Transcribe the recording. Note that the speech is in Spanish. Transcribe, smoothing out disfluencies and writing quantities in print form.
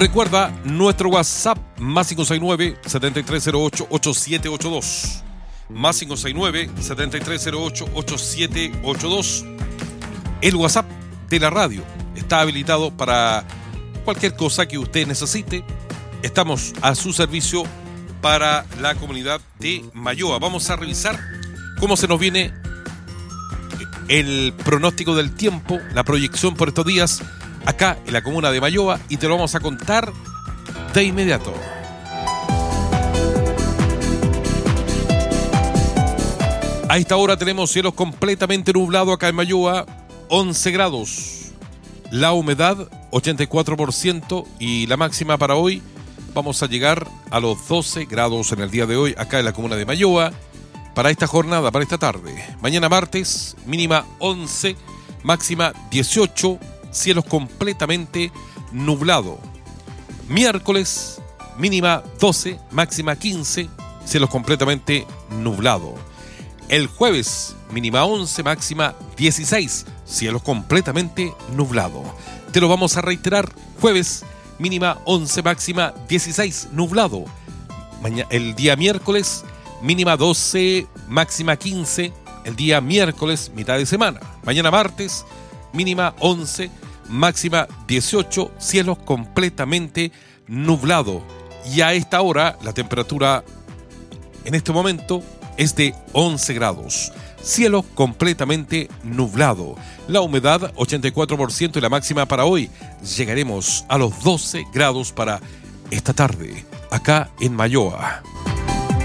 Recuerda nuestro WhatsApp más 569-7308-8782. Más 569-7308-8782. El WhatsApp de la radio está habilitado para cualquier cosa que usted necesite. Estamos a su servicio para la comunidad de Mayoa. Vamos a revisar cómo se nos viene el pronóstico del tiempo, la proyección por estos días acá en la comuna de Mayoa, y te lo vamos a contar de inmediato. A esta hora tenemos cielos completamente nublados acá en Mayoa, 11 grados. La humedad 84% y la máxima para hoy vamos a llegar a los 12 grados en el día de hoy acá en la comuna de Mayoa para esta jornada, para esta tarde. Mañana martes, mínima 11, máxima 18, cielos completamente nublado. Miércoles, mínima 12, máxima 15, cielos completamente nublado. El jueves, mínima 11, máxima 16, cielos completamente nublado. Te lo vamos a reiterar, jueves, mínima 11, máxima 16, nublado. El día miércoles, mínima 12, máxima 15, el día miércoles, mitad de semana. Mañana martes, mínima 11, máxima 18, cielos completamente nublado. Y a esta hora, la temperatura en este momento es de 11 grados. Cielo completamente nublado. La humedad 84% y la máxima para hoy. Llegaremos a los 12 grados para esta tarde, acá en Mayoa.